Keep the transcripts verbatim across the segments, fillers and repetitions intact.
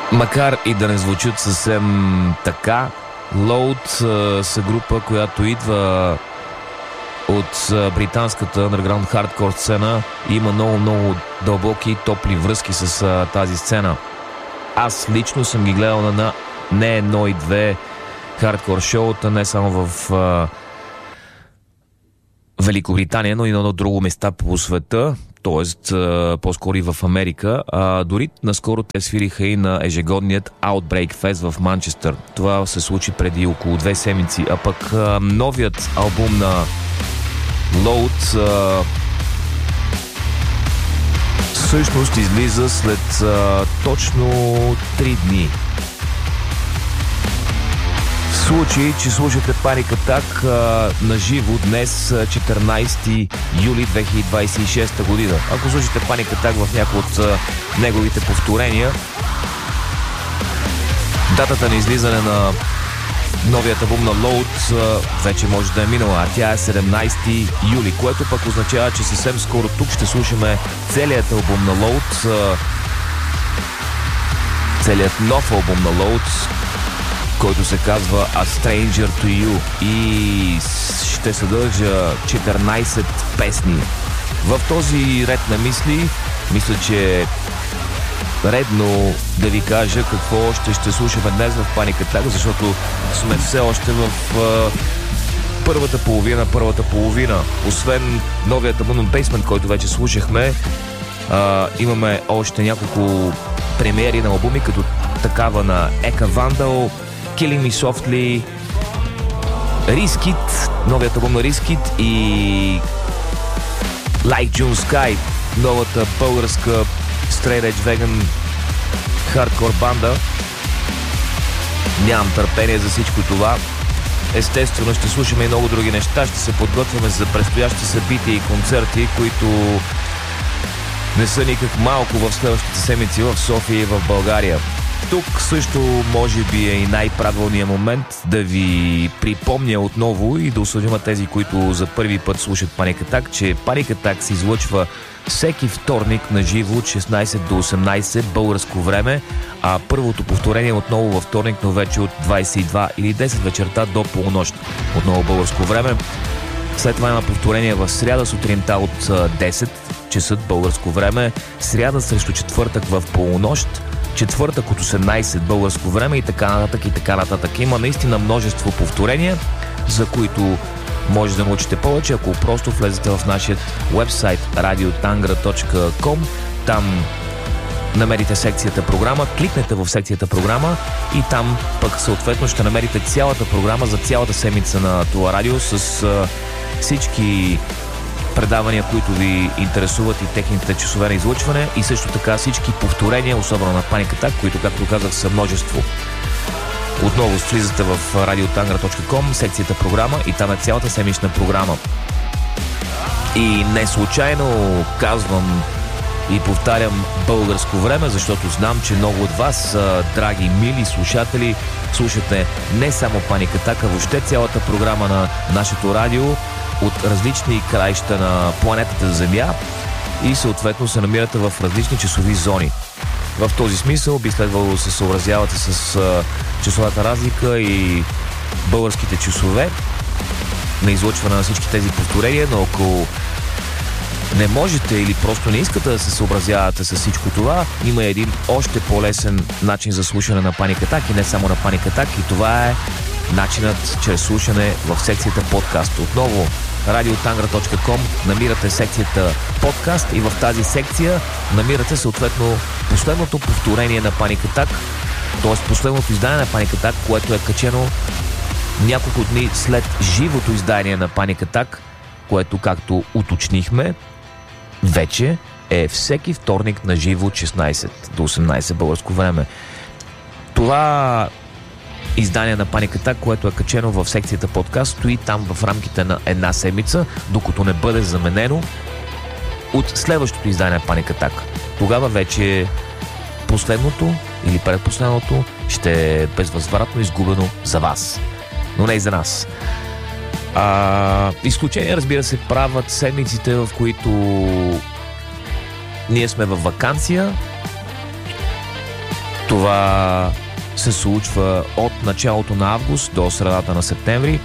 Макар и да не звучат съвсем така, Load са група, която идва от британската underground хардкор сцена и има много-много дълбоки и топли връзки с а, тази сцена. Аз лично съм ги гледал на, на не едно и две хардкор шоута, не само в а, Великобритания, но и на друго места по света, т.е. по-скоро и в Америка. А, дори наскоро те свириха и на ежегодният Outbreak Fest в Манчестър. Това се случи преди около две седмици. А пък а, новият албум на Load а, всъщност излиза след а, точно три дни. В случай, че слушате Panic Attack на живо днес, четиринайсети юли две хиляди двайсет и шеста година. Ако слушате Panic Attack в някои от а, неговите повторения, датата на излизане на новият албум на Load а, вече може да е минала, а тя е седемнайсети юли, което пък означава, че съвсем скоро тук ще слушаме целият албум на Load, а, целият нов албум на Load, който се казва A Stranger to You и ще съдържа четиринайсет песни. В този ред на мисли, мисля, че е редно да ви кажа какво още ще слушаме днес в Panic Attack, защото сме все още в uh, първата половина, първата половина. Освен новият албум Basement, който вече слушахме, uh, имаме още няколко премиери на албуми, като такава на Eka Vandal, Killing Me Softly, Riskit, новият албум на Riskit и Like June Sky, новата българска Straight Edge Vegan хардкор банда. Нямам търпение за всичко това. Естествено ще слушаме и много други неща. Ще се подготвяме за предстоящи събития и концерти, които не са никак малко в следващите седмици в София и в България. Тук също може би е и най-правилният момент да ви припомня отново и да осъдим тези, които за първи път слушат Panic Attack, че Panic Attack се излъчва всеки вторник на живо от шестнайсет до осемнайсет българско време, а първото повторение отново във вторник, но вече от двайсет и две или десет вечерта до полунощ отново българско време. След това има повторение в сряда сутринта от десет часа българско време, сряда срещу четвъртък в полунощ, четвъртък от осемнайсет българско време и така нататък и така нататък. Има наистина множество повторения, за които може да научите повече, ако просто влезете в нашия уебсайт радио тангра точка ком. Там намерите секцията програма, кликнете в секцията програма и там пък съответно ще намерите цялата програма за цялата седмица на това радио с а, всички предавания, които ви интересуват и техните часове на излъчване и също така всички повторения, особено на Panic Attack, които, както казах, са множество. Отново влизате в радио тангра точка ком, секцията програма и там е цялата седмична програма. И не случайно казвам и повтарям българско време, защото знам, че много от вас, драги, мили слушатели, слушате не само Panic Attack, а въобще цялата програма на нашето радио от различни краища на планетата Земя и съответно се намирате в различни часови зони. В този смисъл би следвало да се съобразявате с а, часовата разлика и българските часове на излъчване на всички тези повторения, но ако не можете или просто не искате да се съобразявате с всичко това, има един още по-лесен начин за слушане на Panic Attack и не само на Panic Attack, и това е начинът чрез слушане в секцията подкаст. Отново радио тангра точка ком, намирате секцията подкаст и в тази секция намирате съответно последното повторение на Panic Attack, т.е. последното издание на Panic Attack, което е качено няколко дни след живото издание на Panic Attack, което, както уточнихме, вече е всеки вторник на живо от шестнайсет до осемнайсет българско време. Това издание на Panic Attack, което е качено в секцията подкаст, стои там в рамките на една седмица, докато не бъде заменено от следващото издание на Panic Attack. Тогава вече последното или предпоследното ще е безвъзвратно изгубено за вас, но не и за нас. А, изключение, разбира се, правят седмиците, в които ние сме във ваканция Това се случва от началото на август до средата на септември.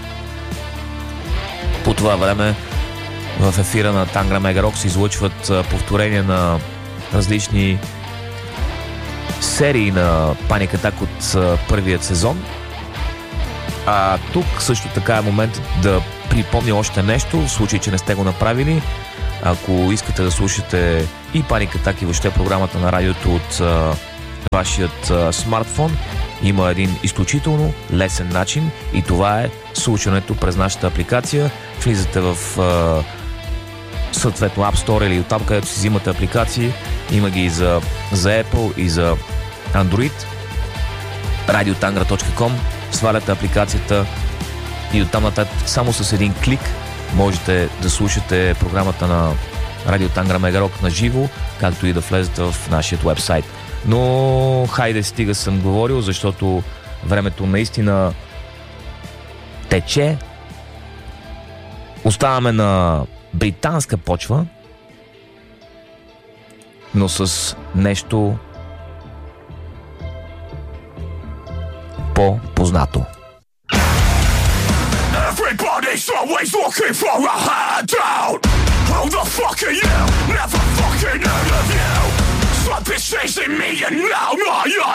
По това време в ефира на Тангра Мега Рок се излъчват повторения на различни серии на Panic Attack от първият сезон. А тук също така е момент да припомня още нещо, в случай, че не сте го направили. Ако искате да слушате и Panic Attack и въобще програмата на радиото от а, вашият а, смартфон, има един изключително лесен начин и това е слушането през нашата апликация. Влизате в а, съответно App Store или оттам, където си взимате апликации. Има ги и за, за Apple и за Android. радио тангра точка ком, сваляте апликацията и оттам нататък само с един клик можете да слушате програмата на Радио Тангра Мега Рок на живо, както и да влезете в нашия уебсайт. Но хайде, стига съм говорил, защото времето наистина тече. Оставаме на британска почва, но с нещо по-познато. Everybody's always looking for a handout. Who the fuck are you? Never fucking heard of you. Something's chasing me and now my